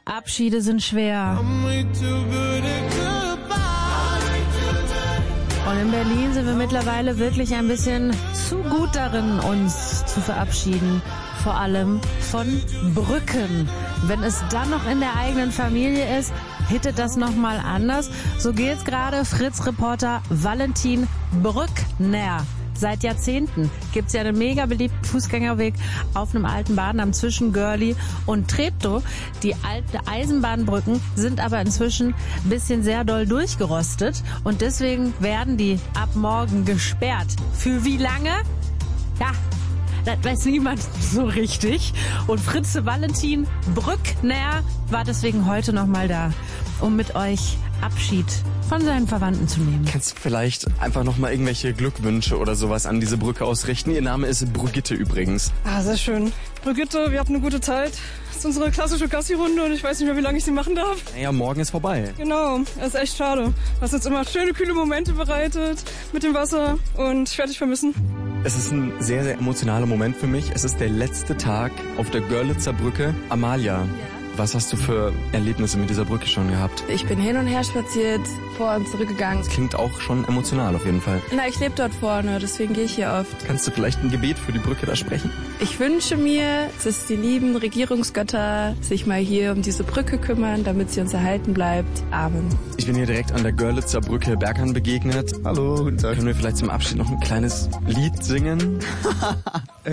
Abschiede sind schwer. Und in Berlin sind wir mittlerweile wirklich ein bisschen zu gut darin, uns zu verabschieden. Vor allem von Brücken. Wenn es dann noch in der eigenen Familie ist, hittet das nochmal anders. So geht's gerade Fritz-Reporter Valentin Brückner. Seit Jahrzehnten gibt's ja einen mega beliebten Fußgängerweg auf einem alten Bahndamm zwischen Görli und Treptow. Die alten Eisenbahnbrücken sind aber inzwischen ein bisschen sehr doll durchgerostet und deswegen werden die ab morgen gesperrt. Für wie lange? Ja, das weiß niemand so richtig. Und Fritze Valentin Brückner war deswegen heute nochmal da, um mit euch Abschied von seinen Verwandten zu nehmen. Kannst du vielleicht einfach nochmal irgendwelche Glückwünsche oder sowas an diese Brücke ausrichten? Ihr Name ist Brigitte übrigens. Ah, sehr schön. Brigitte, wir hatten eine gute Zeit. Das ist unsere klassische Gassi-Runde und ich weiß nicht mehr, wie lange ich sie machen darf. Naja, morgen ist vorbei. Genau, das ist echt schade. Du hast jetzt immer schöne, kühle Momente bereitet mit dem Wasser und ich werde dich vermissen. Es ist ein sehr, sehr emotionaler Moment für mich. Es ist der letzte Tag auf der Görlitzer Brücke. Amalia, was hast du für Erlebnisse mit dieser Brücke schon gehabt? Ich bin hin und her spaziert, vor und zurückgegangen. Das klingt auch schon emotional auf jeden Fall. Na, ich lebe dort vorne, deswegen gehe ich hier oft. Kannst du vielleicht ein Gebet für die Brücke da sprechen? Ich wünsche mir, dass die lieben Regierungsgötter sich mal hier um diese Brücke kümmern, damit sie uns erhalten bleibt. Amen. Ich bin hier direkt an der Görlitzer Brücke Berghahn begegnet. Hallo, guten Tag. Können wir vielleicht zum Abschied noch ein kleines Lied singen?